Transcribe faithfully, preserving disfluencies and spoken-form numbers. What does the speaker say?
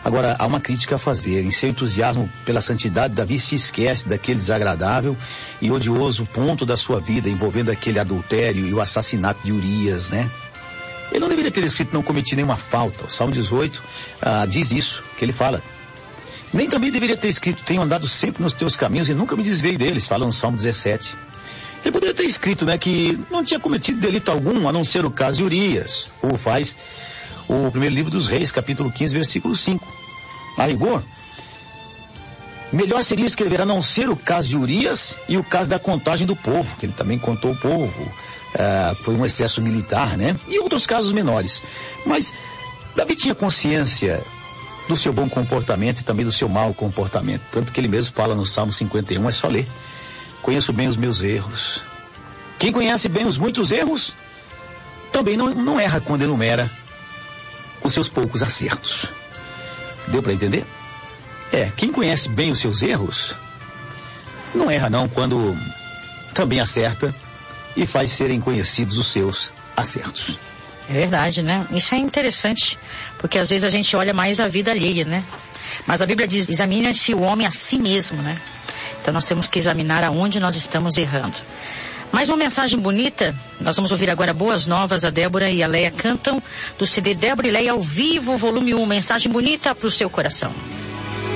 Agora, há uma crítica a fazer. Em seu entusiasmo pela santidade, Davi se esquece daquele desagradável e odioso ponto da sua vida, envolvendo aquele adultério e o assassinato de Urias, né? Ele não deveria ter escrito não cometi nenhuma falta. O Salmo dezoito ah, diz isso, que ele fala. Nem também deveria ter escrito, tenho andado sempre nos teus caminhos e nunca me desviei deles, fala no Salmo dezessete. Ele poderia ter escrito, né, que não tinha cometido delito algum, a não ser o caso de Urias, ou faz o primeiro livro dos Reis, capítulo quinze, versículo cinco. A rigor, melhor seria escrever a não ser o caso de Urias e o caso da contagem do povo, que ele também contou o povo, uh, foi um excesso militar, né? E outros casos menores. Mas Davi tinha consciência do seu bom comportamento e também do seu mau comportamento, tanto que ele mesmo fala no Salmo cinquenta e um, é só ler. Conheço bem os meus erros. Quem conhece bem os muitos erros, também não, não erra quando enumera os seus poucos acertos. Deu para entender? É, quem conhece bem os seus erros, não erra não quando também acerta e faz serem conhecidos os seus acertos. É verdade, né? Isso é interessante, porque às vezes a gente olha mais a vida alheia, né? Mas a Bíblia diz, examine-se o homem a si mesmo, né? Então nós temos que examinar aonde nós estamos errando. Mais uma mensagem bonita, nós vamos ouvir agora Boas Novas, a Débora e a Leia cantam do C D Débora e Leia ao vivo, volume um, mensagem bonita para o seu coração.